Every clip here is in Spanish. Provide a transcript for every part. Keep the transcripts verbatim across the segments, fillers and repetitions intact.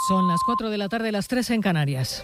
Son las cuatro de la tarde, las tres en Canarias.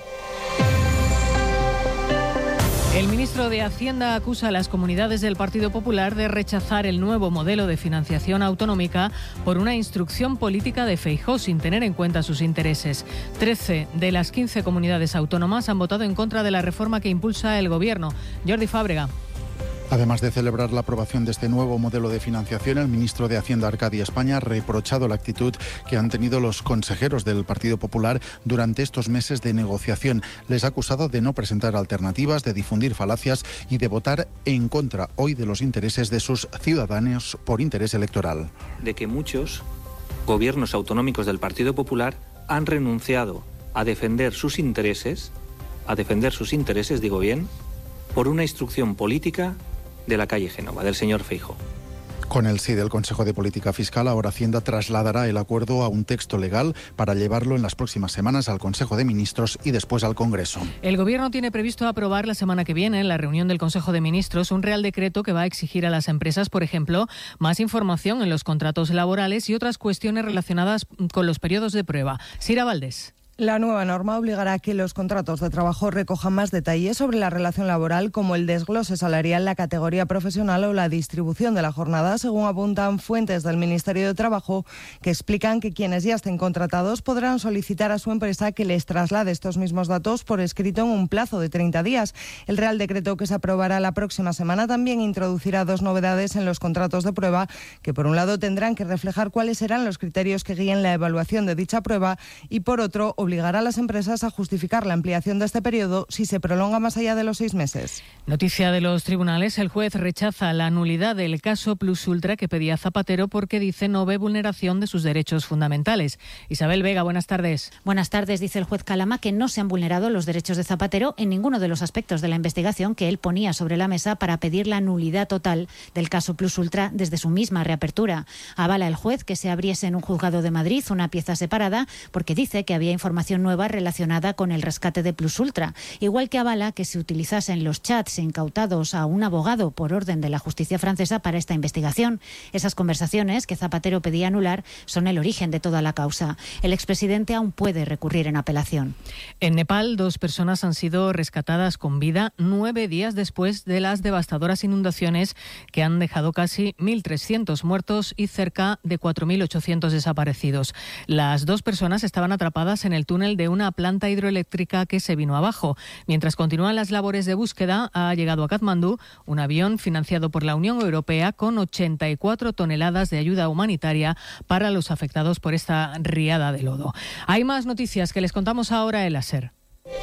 El ministro de Hacienda acusa a las comunidades del Partido Popular de rechazar el nuevo modelo de financiación autonómica por una instrucción política de Feijóo sin tener en cuenta sus intereses. Trece de las quince comunidades autónomas han votado en contra de la reforma que impulsa el Gobierno. Jordi Fábrega. Además de celebrar la aprobación de este nuevo modelo de financiación, el ministro de Hacienda, Arcadio España, ha reprochado la actitud que han tenido los consejeros del Partido Popular durante estos meses de negociación. Les ha acusado de no presentar alternativas, de difundir falacias y de votar en contra hoy de los intereses de sus ciudadanos por interés electoral. De que muchos gobiernos autonómicos del Partido Popular han renunciado a defender sus intereses, a defender sus intereses, digo bien, por una instrucción política de la calle Génova, del señor Feijóo. Con el sí del Consejo de Política Fiscal, ahora Hacienda trasladará el acuerdo a un texto legal para llevarlo en las próximas semanas al Consejo de Ministros y después al Congreso. El Gobierno tiene previsto aprobar la semana que viene, en la reunión del Consejo de Ministros, un Real Decreto que va a exigir a las empresas, por ejemplo, más información en los contratos laborales y otras cuestiones relacionadas con los periodos de prueba. Sira Valdés. La nueva norma obligará a que los contratos de trabajo recojan más detalles sobre la relación laboral, como el desglose salarial, la categoría profesional o la distribución de la jornada, según apuntan fuentes del Ministerio de Trabajo, que explican que quienes ya estén contratados podrán solicitar a su empresa que les traslade estos mismos datos por escrito en un plazo de treinta días. El Real Decreto, que se aprobará la próxima semana, también introducirá dos novedades en los contratos de prueba, que por un lado tendrán que reflejar cuáles serán los criterios que guíen la evaluación de dicha prueba y por otro obligará a las empresas a justificar la ampliación de este periodo si se prolonga más allá de los seis meses. Noticia de los tribunales. El juez rechaza la nulidad del caso Plus Ultra que pedía Zapatero porque dice no ve vulneración de sus derechos fundamentales. Isabel Vega, buenas tardes. Buenas tardes. Dice el juez Calama que no se han vulnerado los derechos de Zapatero en ninguno de los aspectos de la investigación que él ponía sobre la mesa para pedir la nulidad total del caso Plus Ultra desde su misma reapertura. Avala el juez que se abriese en un juzgado de Madrid una pieza separada porque dice que había información nueva relacionada con el rescate de Plus Ultra, igual que avala que se utilizasen los chats incautados a un abogado por orden de la justicia francesa para esta investigación. Esas conversaciones que Zapatero pedía anular son el origen de toda la causa. El expresidente aún puede recurrir en apelación. En Nepal, dos personas han sido rescatadas con vida nueve días después de las devastadoras inundaciones que han dejado casi mil trescientos muertos y cerca de cuatro mil ochocientos desaparecidos. Las dos personas estaban atrapadas en el túnel de una planta hidroeléctrica que se vino abajo. Mientras continúan las labores de búsqueda, ha llegado a Katmandú un avión financiado por la Unión Europea con ochenta y cuatro toneladas de ayuda humanitaria para los afectados por esta riada de lodo. Hay más noticias que les contamos ahora en la SER.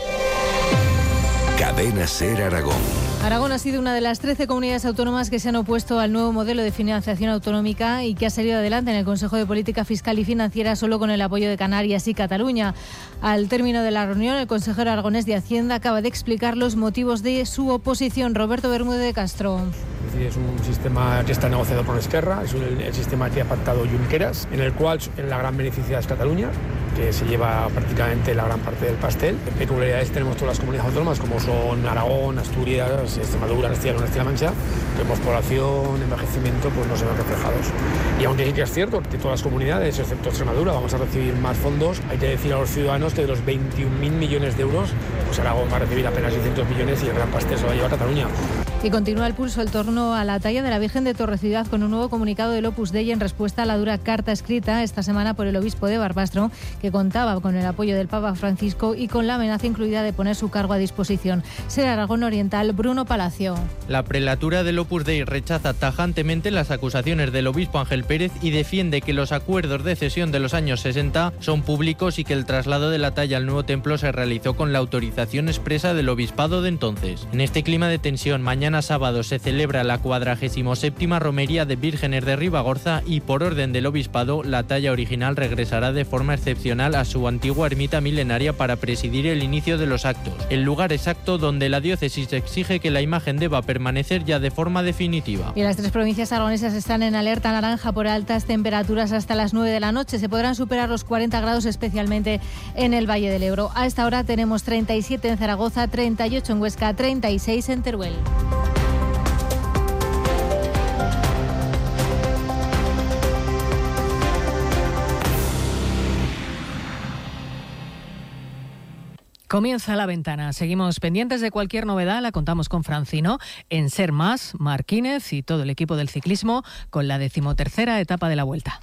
Cadena SER Aragón. Aragón ha sido una de las trece comunidades autónomas que se han opuesto al nuevo modelo de financiación autonómica y que ha salido adelante en el Consejo de Política Fiscal y Financiera solo con el apoyo de Canarias y Cataluña. Al término de la reunión, el consejero aragonés de Hacienda acaba de explicar los motivos de su oposición. Roberto Bermúdez de Castro. Es decir, es un sistema que está negociado por Esquerra, es un, el sistema que ha pactado Junqueras, en el cual la gran beneficia es Cataluña, que se lleva prácticamente la gran parte del pastel. Peculiaridades tenemos todas las comunidades autónomas, como son Aragón, Asturias, Extremadura, Castilla y León, Castilla-La Mancha. Tenemos población, envejecimiento, pues no se ven reflejados. Y aunque sí que es cierto que todas las comunidades, excepto Extremadura, vamos a recibir más fondos, hay que decir a los ciudadanos que de los veintiún mil millones de euros, pues Aragón va a recibir apenas seiscientos millones y el gran pastel se lo va a llevar Cataluña. Y continúa el pulso en torno a la talla de la Virgen de Torreciudad con un nuevo comunicado del Opus Dei en respuesta a la dura carta escrita esta semana por el obispo de Barbastro, que contaba con el apoyo del Papa Francisco y con la amenaza incluida de poner su cargo a disposición. Ser Aragón Oriental, Bruno Palacio. La prelatura del Opus Dei rechaza tajantemente las acusaciones del obispo Ángel Pérez y defiende que los acuerdos de cesión de los años sesenta son públicos y que el traslado de la talla al nuevo templo se realizó con la autorización expresa del obispado de entonces. En este clima de tensión, mañana sábado se celebra la cuadragésimo séptima romería de Vírgenes de Ribagorza y por orden del obispado la talla original regresará de forma excepcional a su antigua ermita milenaria para presidir el inicio de los actos, el lugar exacto donde la diócesis exige que la imagen deba permanecer ya de forma definitiva. Y las tres provincias aragonesas están en alerta naranja por altas temperaturas hasta las nueve de la noche. Se podrán superar los cuarenta grados, especialmente en el Valle del Ebro. A esta hora tenemos treinta y siete en Zaragoza, treinta y ocho en Huesca, treinta y seis en Teruel. Comienza la ventana. Seguimos pendientes de cualquier novedad. La contamos con Francino en Ser Más, Marquínez y todo el equipo del ciclismo con la decimotercera etapa de la Vuelta.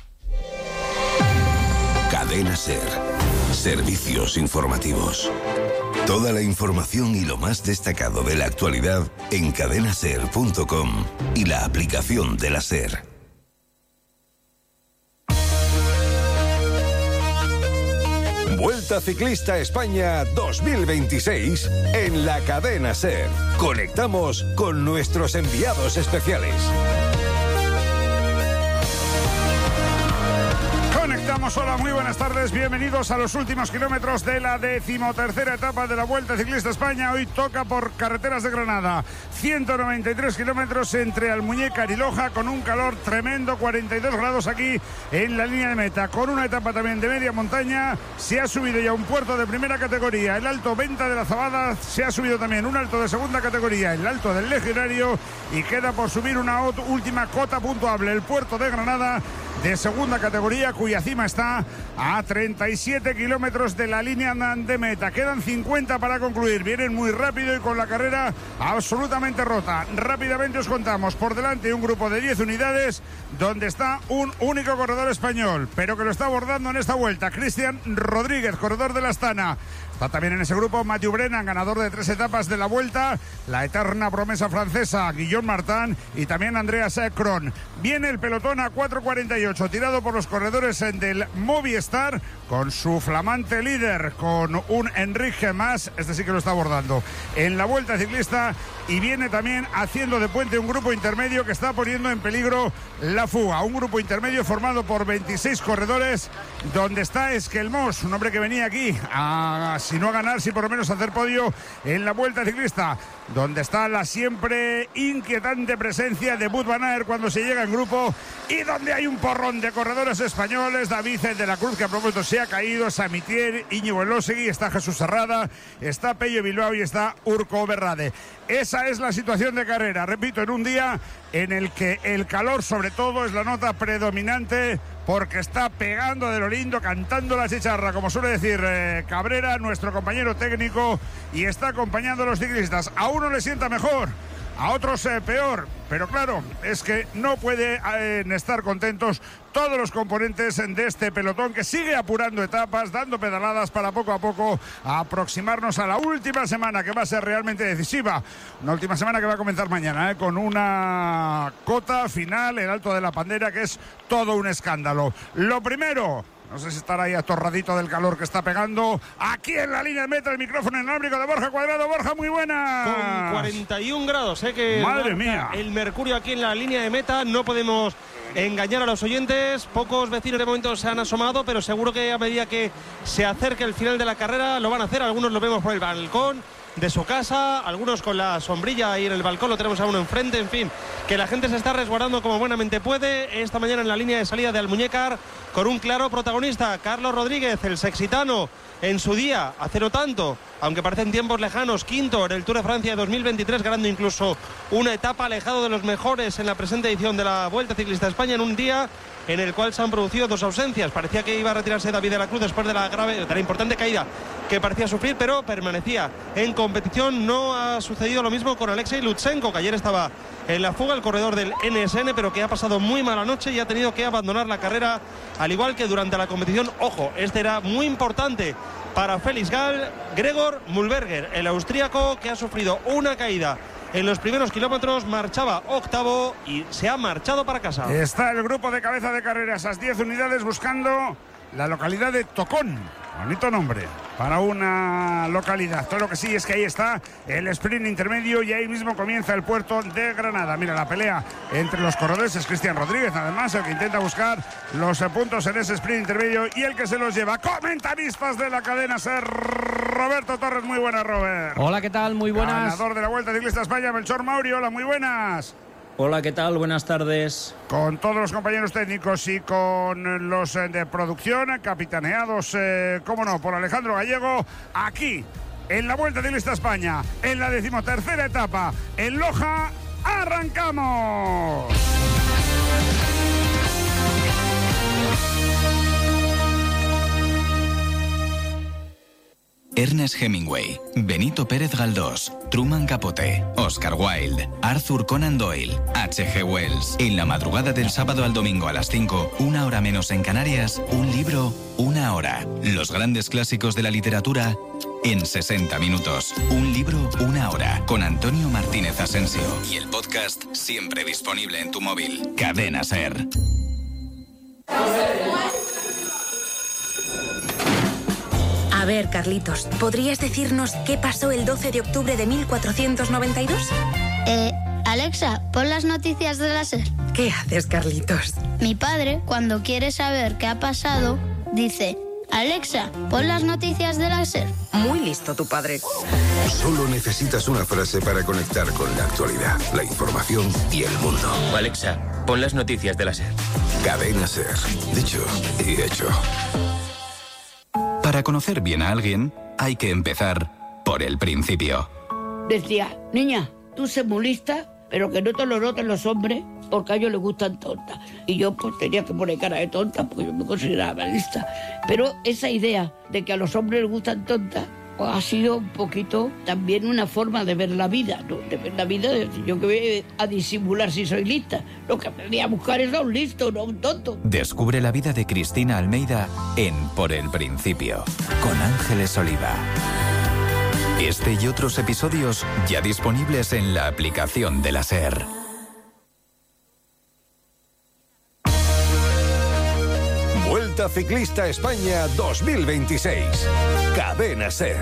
Cadena Ser. Servicios informativos. Toda la información y lo más destacado de la actualidad en cadena ser punto com y la aplicación de la Ser. Vuelta Ciclista España dos mil veintiséis en la Cadena Ser. Conectamos con nuestros enviados especiales. Conectamos, hola, muy buenas tardes, bienvenidos a los últimos kilómetros de la decimotercera etapa de la Vuelta Ciclista España. Hoy toca por carreteras de Granada, ciento noventa y tres kilómetros entre Almuñécar y Loja, con un calor tremendo, cuarenta y dos grados aquí en la línea de meta, con una etapa también de media montaña. Se ha subido ya un puerto de primera categoría, el Alto Venta de la Zabada, se ha subido también un alto de segunda categoría, el Alto del Legionario, y queda por subir una última cota puntuable, el puerto de Granada de segunda categoría, cuya cima está a treinta y siete kilómetros de la línea de meta. Quedan cincuenta para concluir. Vienen muy rápido y con la carrera absolutamente rota. Rápidamente os contamos. Por delante un grupo de diez unidades donde está un único corredor español, pero que lo está abordando en esta vuelta. Cristian Rodríguez, corredor de la Astana. Está también en ese grupo Mathieu Brennan, ganador de tres etapas de la Vuelta, la eterna promesa francesa Guillaume Martin y también Andreas Kron. Viene el pelotón a cuatro cuarenta y ocho, tirado por los corredores del Movistar, con su flamante líder, con un Enrique Mas, este sí que lo está abordando en la Vuelta Ciclista, y viene también haciendo de puente un grupo intermedio que está poniendo en peligro la fuga. Un grupo intermedio formado por veintiséis corredores, donde está Esquelmos, un hombre que venía aquí a, si no a ganar, si por lo menos a hacer podio en la Vuelta Ciclista, donde está la siempre inquietante presencia de Wout van Aert cuando se llega en grupo, y donde hay un porrón de corredores españoles. David de la Cruz, que a propósito se ha caído, Samitier, Íñigo Elósegui, está Jesús Serrada, está Pello Bilbao y está Urco Berrade. Esa es la situación de carrera, repito, en un día en el que el calor sobre todo es la nota predominante, porque está pegando de lo lindo, cantando la chicharra, como suele decir eh, Cabrera, nuestro compañero técnico, y está acompañando a los ciclistas. A uno le sienta mejor, a otros eh, peor, pero claro, es que no pueden eh, estar contentos todos los componentes de este pelotón, que sigue apurando etapas, dando pedaladas para poco a poco aproximarnos a la última semana, que va a ser realmente decisiva. Una última semana que va a comenzar mañana, ¿eh? con una cota final, el Alto de la Pandera, que es todo un escándalo. Lo primero, no sé si estará ahí atorradito del calor que está pegando. Aquí en la línea de meta, el micrófono inalámbrico de Borja Cuadrado. Borja, muy buena. Con cuarenta y un grados, ¿eh? Que madre mía. El mercurio aquí en la línea de meta. No podemos engañar a los oyentes. Pocos vecinos de momento se han asomado, pero seguro que a medida que se acerque el final de la carrera lo van a hacer. Algunos lo vemos por el balcón de su casa, algunos con la sombrilla ahí en el balcón, lo tenemos a uno enfrente. En fin, que la gente se está resguardando como buenamente puede. Esta mañana en la línea de salida de Almuñécar, con un claro protagonista, Carlos Rodríguez, el sexitano, en su día, hace no tanto, aunque parecen tiempos lejanos, quinto en el Tour de Francia de dos mil veintitrés, ganando incluso una etapa, alejado de los mejores en la presente edición de la Vuelta Ciclista España, en un día en el cual se han producido dos ausencias. Parecía que iba a retirarse David de la Cruz después de la grave, de la importante caída que parecía sufrir, pero permanecía en competición. No ha sucedido lo mismo con Alexei Lutsenko, que ayer estaba en la fuga, el corredor del N S N, pero que ha pasado muy mala noche y ha tenido que abandonar la carrera, al igual que durante la competición. Ojo, este era muy importante para Félix Gall, Gregor Mühlberger, el austríaco, que ha sufrido una caída en los primeros kilómetros, marchaba octavo y se ha marchado para casa. Está el grupo de cabeza de carrera, esas diez unidades, buscando la localidad de Tocón. Bonito nombre para una localidad. Todo lo que sí es que ahí está el sprint intermedio y ahí mismo comienza el puerto de Granada. Mira, la pelea entre los corredores es Cristian Rodríguez, además, el que intenta buscar los puntos en ese sprint intermedio y el que se los lleva. Comentaristas de la cadena SER, Roberto Torres. Muy buenas, Robert. Hola, ¿qué tal? Muy buenas. Ganador de la Vuelta Ciclista España, Melchor Mauri. Hola, muy buenas. Hola, ¿qué tal? Buenas tardes. Con todos los compañeros técnicos y con los de producción, capitaneados, eh, cómo no, por Alejandro Gallego, aquí, en la Vuelta Ciclista España, en la decimotercera etapa, en Loja, ¡arrancamos! Ernest Hemingway, Benito Pérez Galdós, Truman Capote, Oscar Wilde, Arthur Conan Doyle, H G Wells. En la madrugada del sábado al domingo a las cinco, una hora menos en Canarias, un libro, una hora. Los grandes clásicos de la literatura en sesenta minutos. Un libro, una hora. Con Antonio Martínez Asensio. Y el podcast siempre disponible en tu móvil. Cadena SER. A ver, Carlitos, ¿podrías decirnos qué pasó el doce de octubre de mil cuatrocientos noventa y dos? Eh, Alexa, pon las noticias de la SER. ¿Qué haces, Carlitos? Mi padre, cuando quiere saber qué ha pasado, dice: Alexa, pon las noticias de la SER. Muy listo tu padre. Solo necesitas una frase para conectar con la actualidad, la información y el mundo. Alexa, pon las noticias de la SER. Cadena SER. Dicho y hecho. Para conocer bien a alguien, hay que empezar por el principio. Decía: niña, tú sé muy lista, pero que no te lo noten los hombres, porque a ellos les gustan tontas. Y yo pues tenía que poner cara de tonta, porque yo me consideraba lista. Pero esa idea de que a los hombres les gustan tontas, pues ha sido un poquito también una forma de ver la vida, ¿no? De ver la vida, de decir, yo que voy a disimular si soy lista. Lo que aprendí a buscar es a un listo, no a un tonto. Descubre la vida de Cristina Almeida en Por el Principio, con Ángeles Oliva. Este y otros episodios ya disponibles en la aplicación de la SER. Vuelta Ciclista España dos mil veintiséis. Cadena SER.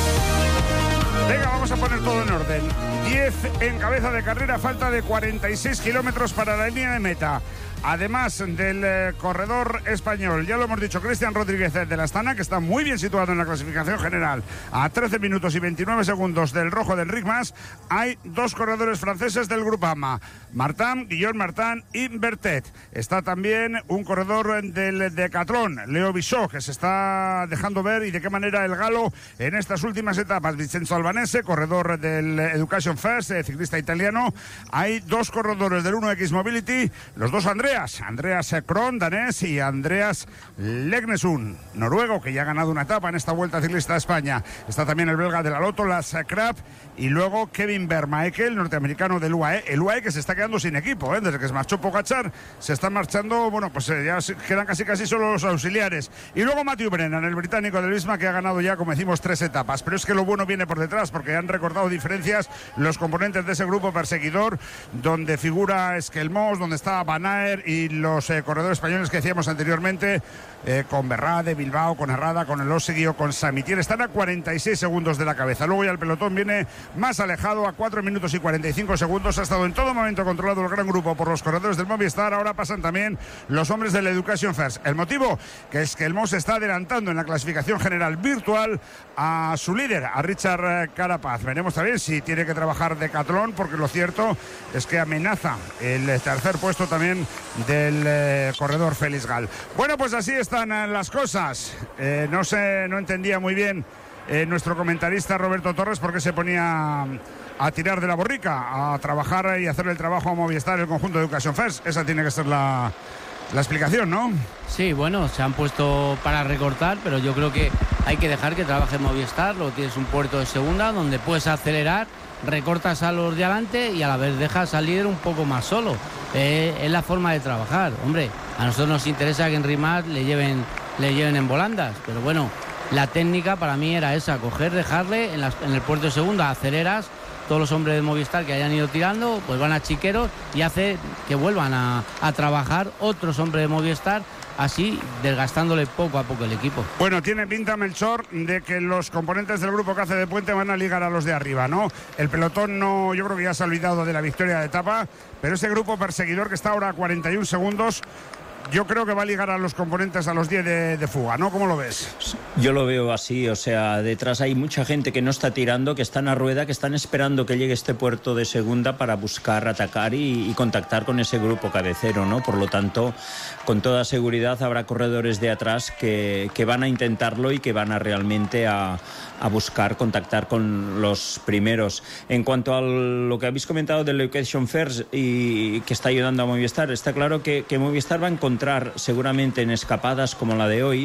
Venga, vamos a poner todo en orden. diez en cabeza de carrera, falta de cuarenta y seis kilómetros para la línea de meta. Además del eh, corredor español, ya lo hemos dicho, Cristian Rodríguez de la Astana, que está muy bien situado en la clasificación general, a trece minutos y veintinueve segundos del rojo del Enric Mas. Hay dos corredores franceses del Groupama, Martin, Guillaume Martin y Bertet. Está también un corredor del Decathlon, Leo Bichot, que se está dejando ver y de qué manera el galo en estas últimas etapas. Vincenzo Albanese, corredor del Education First, eh, ciclista italiano. Hay dos corredores del uno equis Mobility, los dos Andrés Andreas, Andreas Kron, danés, y Andreas Legnesund, noruego, que ya ha ganado una etapa en esta Vuelta Ciclista de España. Está también el belga de la Lotto, Lars Krab, y luego Kevin Vermaeke, el norteamericano del U A E. El U A E que se está quedando sin equipo, ¿eh? Desde que se marchó Pogačar, se están marchando, bueno, pues eh, ya quedan casi casi solo los auxiliares. Y luego Matthew Brennan, el británico del Visma, que ha ganado ya, como decimos, tres etapas. Pero es que lo bueno viene por detrás, porque han recortado diferencias los componentes de ese grupo perseguidor, donde figura Esquelmós, donde está Van Aert y los eh, corredores españoles que decíamos anteriormente, eh, con Berrade, Bilbao, con Herrada, con el Oseguio, con Samitier. Están a cuarenta y seis segundos de la cabeza. Luego ya el pelotón viene más alejado, a cuatro minutos y cuarenta y cinco segundos. Ha estado en todo momento controlado el gran grupo por los corredores del Movistar. Ahora pasan también los hombres del Education First. El motivo, que es que el Mo se está adelantando en la clasificación general virtual a su líder, a Richard Carapaz. Veremos también si tiene que trabajar Decathlon, porque lo cierto es que amenaza el tercer puesto también del eh, corredor Félix Gal. Bueno, pues así están eh, las cosas. Eh, no sé, no entendía muy bien eh, nuestro comentarista Roberto Torres por qué se ponía a tirar de la borrica, a trabajar y hacer el trabajo a Movistar el conjunto de Education First. Esa tiene que ser la, la explicación, ¿no? Sí, bueno, se han puesto para recortar, pero yo creo que hay que dejar que trabaje Movistar. Luego tienes un puerto de segunda donde puedes acelerar, recortas a los de adelante y a la vez dejas al líder un poco más solo. Eh, es la forma de trabajar. Hombre, a nosotros nos interesa que en Rimat le lleven, le lleven en volandas, pero bueno, la técnica para mí era esa: coger, dejarle en, las, en el puerto de segunda, aceleras, todos los hombres de Movistar que hayan ido tirando pues van a chiqueros y hace que vuelvan a, a trabajar otros hombres de Movistar, así desgastándole poco a poco el equipo. Bueno, tiene pinta, Melchor, de que los componentes del grupo que hace de puente van a ligar a los de arriba, ¿no? El pelotón no, yo creo que ya se ha olvidado de la victoria de etapa, pero ese grupo perseguidor que está ahora a cuarenta y un segundos, yo creo que va a ligar a los componentes a los diez de, de fuga, ¿no? ¿Cómo lo ves? Yo lo veo así, o sea, detrás hay mucha gente que no está tirando, que están a rueda, que están esperando que llegue este puerto de segunda para buscar atacar y, y contactar con ese grupo cabecero, ¿no? Por lo tanto, con toda seguridad habrá corredores de atrás que, que van a intentarlo y que van a realmente a, a buscar contactar con los primeros. En cuanto a lo que habéis comentado del Education First y que está ayudando a Movistar, está claro que, que Movistar va a encontrar seguramente en escapadas como la de hoy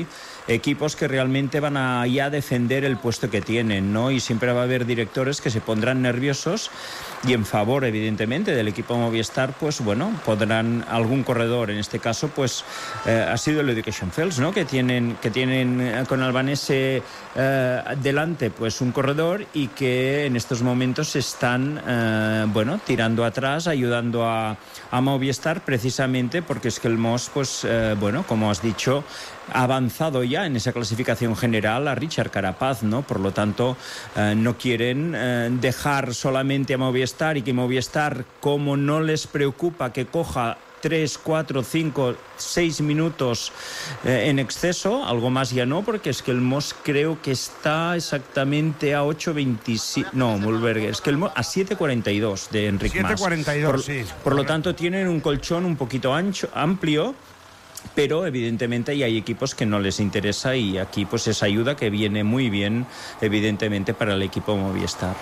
equipos que realmente van a ya defender el puesto que tienen, ¿no? Y siempre va a haber directores que se pondrán nerviosos y en favor, evidentemente, del equipo Movistar, pues bueno, podrán algún corredor, en este caso, pues eh, ha sido el Education First, ¿no? Que tienen, que tienen eh, con Albanese eh, delante, pues un corredor y que en estos momentos están, eh, bueno, tirando atrás, ayudando a, a Movistar, precisamente porque es que el Mos, pues, eh, bueno, como has dicho, ha avanzado ya en esa clasificación general a Richard Carapaz, ¿no? Por lo tanto, eh, no quieren eh, dejar solamente a Movistar y que Movistar, como no les preocupa que coja tres, cuatro, cinco, seis minutos eh, en exceso, algo más ya no, porque es que el Mos creo que está exactamente a ocho veintisiete, no, Mühlberger, es que el Mos a siete cuarenta y dos de Enric Mas. siete cuarenta y dos, por, sí. Por lo tanto, tienen un colchón un poquito ancho, amplio, pero evidentemente hay equipos que no les interesa y aquí pues esa ayuda que viene muy bien, evidentemente, para el equipo Movistar.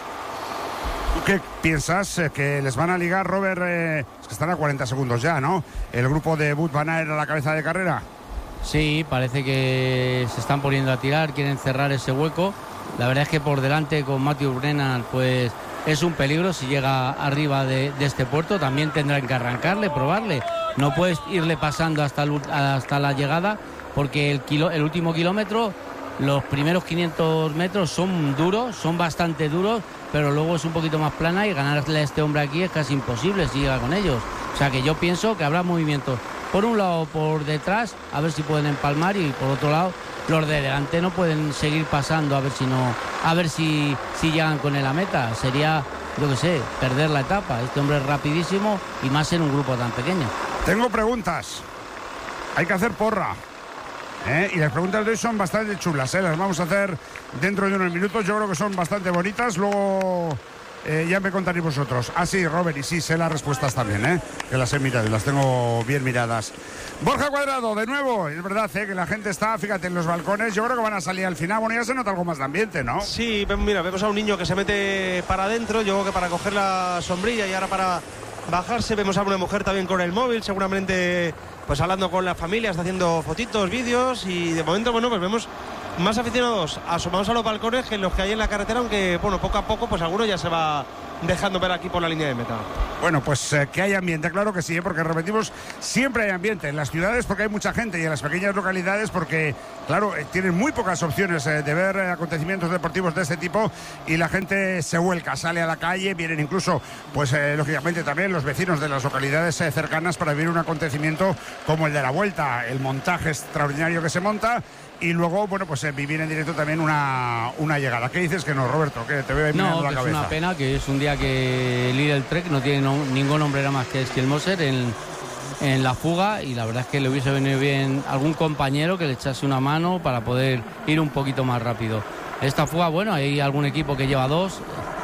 ¿Tú qué piensas? ¿Que les van a ligar, Robert? Eh, es que están a cuarenta segundos ya, ¿no? ¿El grupo de Wout van Aert a la cabeza de carrera? Sí, parece que se están poniendo a tirar, quieren cerrar ese hueco. La verdad es que por delante con Matthew Brennan, pues es un peligro si llega arriba de, de este puerto. También tendrán que arrancarle, probarle. No puedes irle pasando hasta, el, hasta la llegada, porque el, kilo, el último kilómetro, los primeros quinientos metros son duros, son bastante duros, pero luego es un poquito más plana y ganarle a este hombre aquí es casi imposible si llega con ellos. O sea que yo pienso que habrá movimientos por un lado, por detrás, a ver si pueden empalmar, y por otro lado los de delante no pueden seguir pasando, a ver si no, a ver si, si llegan con él a meta. Sería, yo qué sé, perder la etapa. Este hombre es rapidísimo y más en un grupo tan pequeño. Tengo preguntas. Hay que hacer porra. ¿Eh? Y las preguntas de hoy son bastante chulas, ¿eh? Las vamos a hacer dentro de unos minutos. Yo creo que son bastante bonitas. Luego eh, ya me contaréis vosotros. Ah, sí, Robert, y sí, sé las respuestas también, ¿eh? Que las he mirado y las tengo bien miradas. Borja Cuadrado, de nuevo. Es verdad, ¿eh? Que la gente está, fíjate, en los balcones. Yo creo que van a salir al final. Bueno, ya se nota algo más de ambiente, ¿no? Sí, mira, vemos a un niño que se mete para adentro. Yo creo que para coger la sombrilla y ahora para bajarse. Vemos a una mujer también con el móvil, seguramente pues hablando con la familia, está haciendo fotitos, vídeos, y de momento, bueno, pues vemos más aficionados asomados a los balcones que los que hay en la carretera, aunque, bueno, poco a poco, pues alguno ya se va dejando ver aquí por la línea de meta. Bueno, pues eh, que hay ambiente, claro que sí, ¿eh? Porque repetimos, siempre hay ambiente en las ciudades porque hay mucha gente, y en las pequeñas localidades porque, claro, eh, tienen muy pocas opciones eh, de ver eh, acontecimientos deportivos de este tipo, y la gente se vuelca, sale a la calle, vienen incluso, pues eh, lógicamente también los vecinos de las localidades eh, cercanas para vivir un acontecimiento como el de la Vuelta, el montaje extraordinario que se monta. Y luego, bueno, pues eh, vivir en directo también una, una llegada. ¿Qué dices que no, Roberto? Que te veo ahí mirando no, la que cabeza. Es una pena, que es un día que el Lidl Trek no tiene no, ningún hombre nada más que Skjelmoser en, en la fuga, y la verdad es que le hubiese venido bien algún compañero que le echase una mano para poder ir un poquito más rápido. Esta fuga, bueno, hay algún equipo que lleva dos.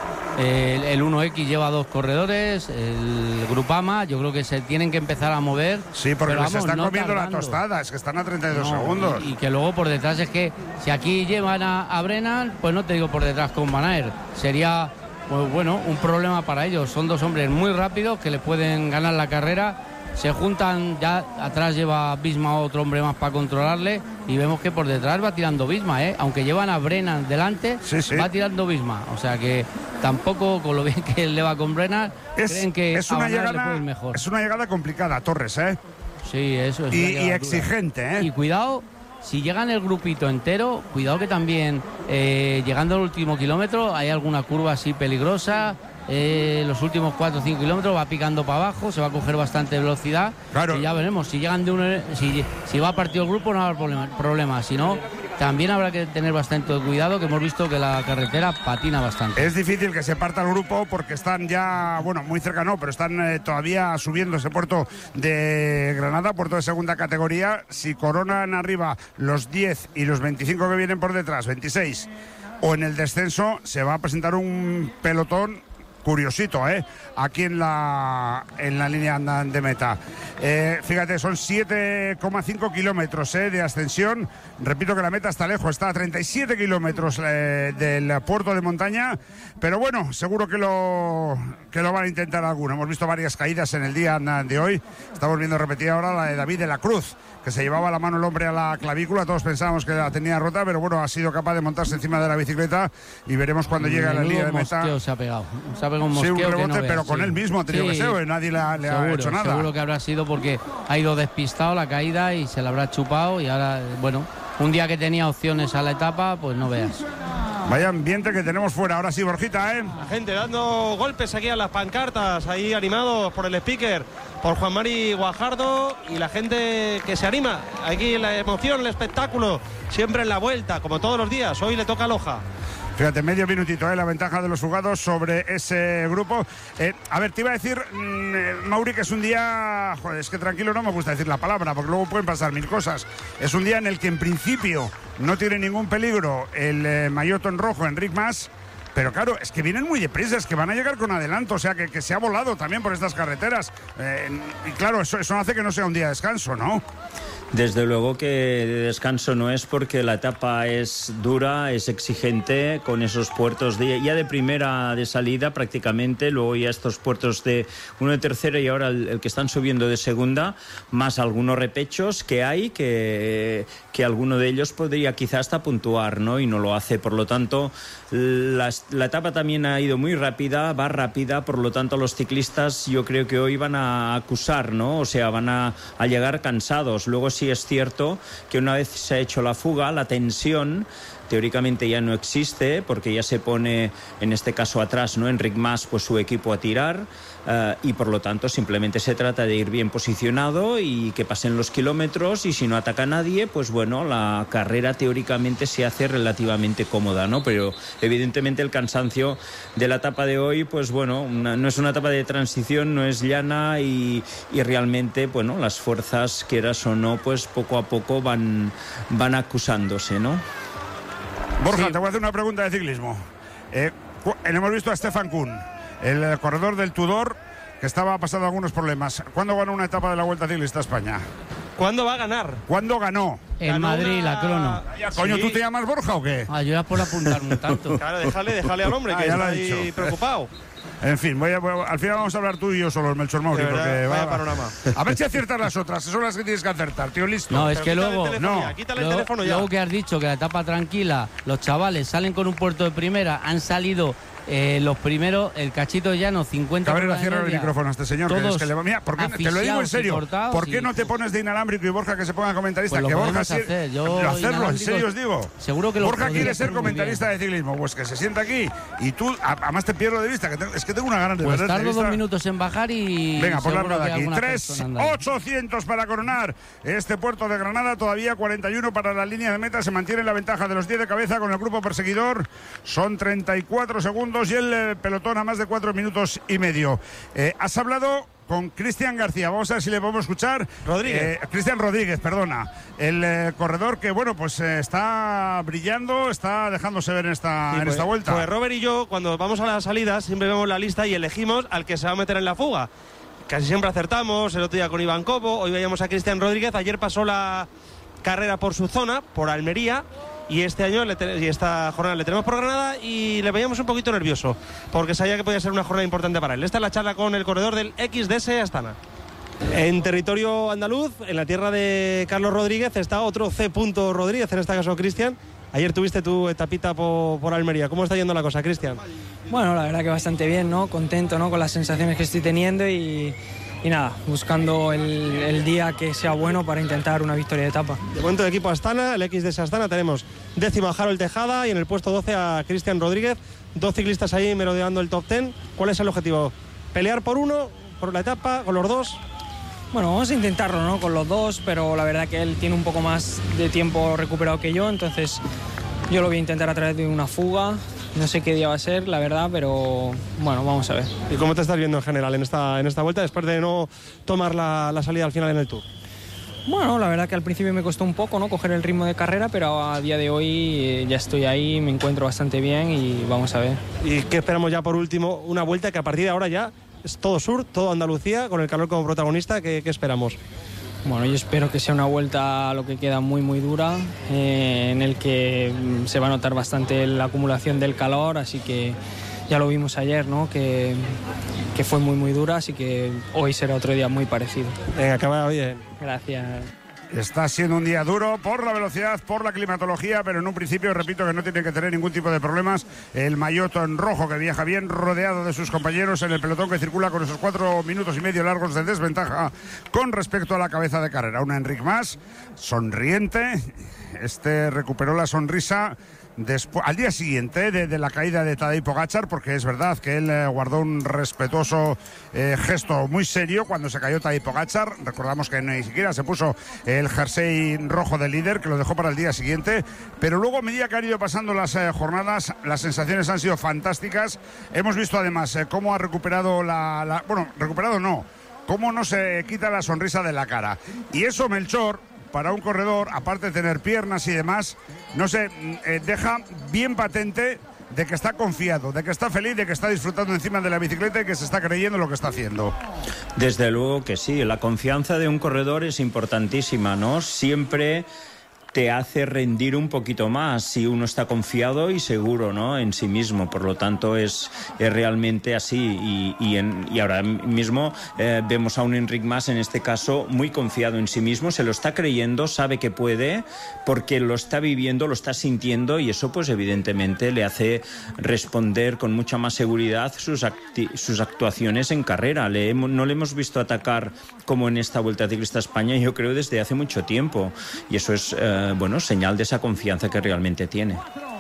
El, el uno equis lleva dos corredores, el Grupama, yo creo que se tienen que empezar a mover. Sí, porque pero, les vamos, están no comiendo tardando. la tostada, es que están a treinta y dos No, segundos. Y, y que luego por detrás es que si aquí llevan a, a Brennan, pues no te digo por detrás con Van Aert, sería, pues bueno, un problema para ellos. Son dos hombres muy rápidos que le pueden ganar la carrera. Se juntan, ya atrás lleva Visma otro hombre más para controlarle, y vemos que por detrás va tirando Visma, ¿eh? Aunque llevan a Brennan delante, sí, sí. va tirando Visma. O sea que tampoco, con lo bien que él le va con Brennan, es, creen que es a una Van Aert le llegada, puede ir mejor. es una llegada complicada, Torres, ¿eh? Sí, eso es. Y, una y llegada exigente, dura. ¿eh? Y cuidado, si llegan el grupito entero, cuidado que también, eh, llegando al último kilómetro, hay alguna curva así peligrosa. Eh, los últimos cuatro o cinco kilómetros va picando para abajo, se va a coger bastante velocidad. Claro. Y ya veremos, si llegan de uno, si, si va a partir el grupo no habrá problema, problema. Si no, también habrá que tener bastante cuidado, que hemos visto que la carretera patina bastante. Es difícil que se parta el grupo porque están ya, bueno, muy cerca no, pero están eh, todavía subiendo ese puerto de Granada, puerto de segunda categoría. Si coronan arriba los diez y los veinticinco que vienen por detrás, veintiséis, o en el descenso, se va a presentar un pelotón curiosito, ¿eh? Aquí en la, en la línea de meta. Eh, fíjate, son siete coma cinco kilómetros eh, de ascensión. Repito que la meta está lejos, está a treinta y siete kilómetros eh, del puerto de montaña. Pero bueno, seguro que lo, que lo van a intentar alguno. Hemos visto varias caídas en el día de hoy. Estamos viendo repetida ahora la de David de la Cruz, que se llevaba la mano el hombre a la clavícula, todos pensábamos que la tenía rota, pero bueno, ha sido capaz de montarse encima de la bicicleta y veremos cuando llegue a la línea de meta. Se ha pegado, se ha pegado un mosqueo. Sí, un rebote, que no pero con sí. él mismo ha tenido sí. que ser, nadie le, ha, le seguro, ha hecho nada. Seguro que habrá sido porque ha ido despistado la caída y se la habrá chupado y ahora, bueno, un día que tenía opciones a la etapa, pues no veas. Vaya ambiente que tenemos fuera. Ahora sí, Borjita, ¿eh? La gente dando golpes aquí a las pancartas, ahí animados por el speaker, por Juan Mari Guajardo, y la gente que se anima. Aquí la emoción, el espectáculo, siempre en la vuelta, como todos los días. Hoy le toca a Loja. Fíjate, medio minutito, ¿eh? La ventaja de los jugados sobre ese grupo. Eh, a ver, te iba a decir, mmm, Mauri, que es un día... Joder, es que tranquilo no me gusta decir la palabra, porque luego pueden pasar mil cosas. Es un día en el que en principio no tiene ningún peligro el eh, maillot en rojo, Enric Mas. Pero claro, es que vienen muy deprisa, es que van a llegar con adelanto, o sea, que, que se ha volado también por estas carreteras. Eh, y claro, eso, eso hace que no sea un día de descanso, ¿no? Desde luego que de descanso no es, porque la etapa es dura, es exigente, con esos puertos de, ya de primera de salida prácticamente, luego ya estos puertos de uno de tercera y ahora el, el que están subiendo de segunda, más algunos repechos que hay, que, que alguno de ellos podría quizás hasta puntuar, ¿no? Y no lo hace, por lo tanto la, la etapa también ha ido muy rápida, va rápida, por lo tanto los ciclistas yo creo que hoy van a acusar, ¿no? O sea, van a, a llegar cansados. Luego sí es cierto que una vez se ha hecho la fuga, la tensión teóricamente ya no existe, porque ya se pone, en este caso atrás, ¿no? Enric Mas, pues su equipo a tirar, uh, y por lo tanto simplemente se trata de ir bien posicionado y que pasen los kilómetros, y si no ataca a nadie, pues bueno, la carrera teóricamente se hace relativamente cómoda, ¿no? Pero evidentemente el cansancio de la etapa de hoy, pues bueno, una, no es una etapa de transición, no es llana, y, y realmente, bueno, las fuerzas, quieras o no, pues poco a poco van, van acusándose, ¿no? Borja, sí. Te voy a hacer una pregunta de ciclismo. Eh, hemos visto a Stefan Kuhn, el corredor del Tudor, que estaba pasando algunos problemas. ¿Cuándo ganó una etapa de la Vuelta Ciclista a España? ¿Cuándo va a ganar? ¿Cuándo ganó? En Ganó Madrid, una... la crono. Ya, coño, Sí. ¿tú te llamas Borja o qué? Ah, yo era por apuntarme un tanto. Claro, déjale, déjale al hombre, Ah, que ya lo está ha ahí dicho. preocupado. En fin, voy a, voy a- al final vamos a hablar tú y yo solos, Melchor Mauri, De verdad, porque vaya va- panorama. A ver si aciertas las otras, esas son las que tienes que acertar, tío, listo. No, es Pero que quítale luego... el teléfono no. ya, quítale el Luego, teléfono ya. luego que has dicho que la etapa tranquila, los chavales salen con un puerto de primera, han salido eh, los primeros, el cachito llano, cincuenta Cabrera, por la cierra el media. míicrofono a este señor. Que Todos es que le va- mira, ¿por qué, te lo digo en asfixiados y serio. cortados ¿Por qué y- no te pones de inalámbrico y Borja que se ponga comentarista? Pues lo que Borja podemos sí- hacer, yo Pero hacerlo, en inalámbrico- serio os digo. Seguro que lo Borja podría quiere hacer ser muy comentarista de ciclismo, pues que se sienta aquí y tú, a- además te pierdo de vista, que te- es que tengo una ganas de Pues perderte de tardo dos vista. minutos en bajar y... Venga, por seguro largo de que aquí. alguna tres persona anda ahí. ochocientos para coronar este puerto de Granada. Todavía cuarenta y uno para la línea de meta. Se mantiene la ventaja de los diez de cabeza con el grupo perseguidor. Son treinta y cuatro segundos y el eh, pelotón a más de cuatro minutos y medio. Eh, has hablado con Cristian García. Vamos a ver si le podemos escuchar. Rodríguez. Eh, Cristian Rodríguez, perdona. El eh, corredor que, bueno, pues eh, está brillando, está dejándose ver en esta, Sí, en pues, esta vuelta. Pues Robert y yo, cuando vamos a las salidas, siempre vemos la lista y elegimos al que se va a meter en la fuga. Casi siempre acertamos, el otro día con Iván Cobo, hoy veíamos a Cristian Rodríguez, ayer pasó la carrera por su zona, por Almería, y este año le te- y esta jornada le tenemos por Granada y le veíamos un poquito nervioso, porque sabía que podía ser una jornada importante para él. Esta es la charla con el corredor del X D S Astana. En territorio andaluz, en la tierra de Carlos Rodríguez, está otro C. Rodríguez, en este caso Cristian. Ayer tuviste tu etapita por, por Almería. ¿Cómo está yendo la cosa, Cristian? Bueno, la verdad que bastante bien, ¿no? Contento, ¿no? Con las sensaciones que estoy teniendo y, y nada, buscando el, el día que sea bueno para intentar una victoria de etapa. De momento de equipo Astana, el X de Astana, tenemos décimo a Harold Tejada y en el puesto doce a Cristian Rodríguez. Dos ciclistas ahí merodeando el top diez. ¿Cuál es el objetivo? ¿Pelear por uno, por la etapa, con los dos? Bueno, vamos a intentarlo, ¿no? Con los dos, pero la verdad que él tiene un poco más de tiempo recuperado que yo, entonces yo lo voy a intentar a través de una fuga. No sé qué día va a ser, la verdad, pero bueno, vamos a ver. ¿Y cómo te estás viendo en general en esta, en esta vuelta después de no tomar la, la salida al final en el Tour? Bueno, la verdad que al principio me costó un poco, ¿no? Coger el ritmo de carrera, pero a día de hoy eh, ya estoy ahí, me encuentro bastante bien y vamos a ver. ¿Y qué esperamos ya por último? Una vuelta que a partir de ahora ya es todo sur, todo Andalucía, con el calor como protagonista. ¿Qué, qué esperamos? Bueno, yo espero que sea una vuelta a lo que queda muy muy dura, eh, en el que mm, se va a notar bastante la acumulación del calor, así que ya lo vimos ayer, ¿no? Que, que fue muy muy dura, así que hoy será otro día muy parecido. Venga, acaba bien. Gracias. Está siendo un día duro por la velocidad, por la climatología, pero en un principio, repito, que no tiene que tener ningún tipo de problemas. El maillot en rojo, que viaja bien rodeado de sus compañeros en el pelotón, que circula con esos cuatro minutos y medio largos de desventaja con respecto a la cabeza de carrera. Un Enric Mas, sonriente. Este recuperó la sonrisa después, al día siguiente de, de la caída de Tadej Pogačar, porque es verdad que él eh, guardó un respetuoso eh, gesto muy serio cuando se cayó Tadej Pogačar. Recordamos que ni siquiera se puso el jersey rojo de líder, que lo dejó para el día siguiente, pero luego a medida que han ido pasando las eh, jornadas, las sensaciones han sido fantásticas. Hemos visto además eh, cómo ha recuperado la, la... Bueno, recuperado no, cómo no se quita la sonrisa de la cara. Y eso, Melchor, para un corredor, aparte de tener piernas y demás, no sé, eh, deja bien patente de que está confiado, de que está feliz, de que está disfrutando encima de la bicicleta y que se está creyendo lo que está haciendo. Desde luego que sí, la confianza de un corredor es importantísima, ¿no? Siempre te hace rendir un poquito más si uno está confiado y seguro, ¿no?, en sí mismo. Por lo tanto, es, es realmente así. Y, y, en, y ahora mismo eh, vemos a un Enric Mas, en este caso, muy confiado en sí mismo, se lo está creyendo, sabe que puede, porque lo está viviendo, lo está sintiendo, y eso, pues evidentemente, le hace responder con mucha más seguridad sus, acti- sus actuaciones en carrera. Le hemos, no le hemos visto atacar como en esta Vuelta Ciclista a España, yo creo, desde hace mucho tiempo. Y eso es... Eh, bueno, señal de esa confianza que realmente tiene.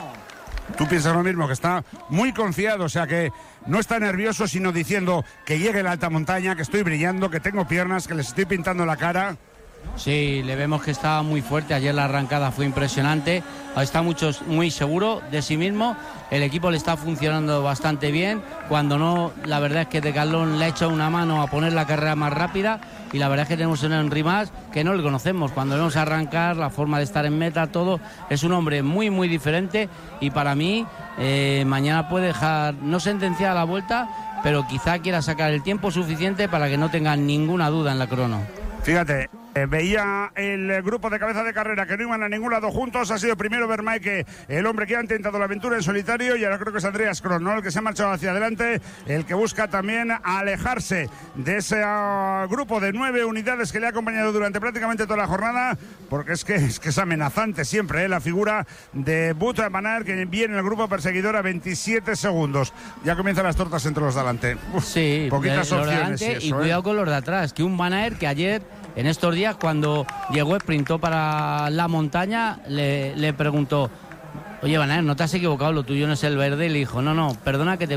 Tú piensas lo mismo, que está muy confiado, o sea que no está nervioso, sino diciendo que llegue la alta montaña, que estoy brillando, que tengo piernas, que les estoy pintando la cara. Sí, le vemos que está muy fuerte. Ayer la arrancada fue impresionante. Está mucho, muy seguro de sí mismo. El equipo le está funcionando bastante bien. Cuando no, la verdad es que Decathlon le ha echado una mano a poner la carrera más rápida. Y la verdad es que tenemos un Enric Mas que no le conocemos. Cuando vemos arrancar, la forma de estar en meta, todo, es un hombre muy, muy diferente. Y para mí, eh, mañana puede dejar, no sentenciada la vuelta, pero quizá quiera sacar el tiempo suficiente para que no tenga ninguna duda en la crono. Fíjate, eh, veía el grupo de cabeza de carrera que no iban a ningún lado juntos. Ha sido primero Vermaeke, el hombre que ha intentado la aventura en solitario, y ahora creo que es Andreas Kron, ¿no?, el que se ha marchado hacia adelante, el que busca también alejarse de ese uh, grupo de nueve unidades que le ha acompañado durante prácticamente toda la jornada, porque es que es, que es amenazante siempre, ¿eh?, la figura de Wout van Aert, que viene en el grupo perseguidor a veintisiete segundos. Ya comienzan las tortas entre los de delante. Uf, sí, poquitas de, opciones. Y, y, eso, y cuidado, ¿eh?, con los de atrás, que un Van Aert que ayer, en estos días, cuando llegó, sprintó para la montaña, le, le preguntó: oye, Van Aert, ¿no te has equivocado? Lo tuyo no es el verde. Y le dijo: no, no, perdona que te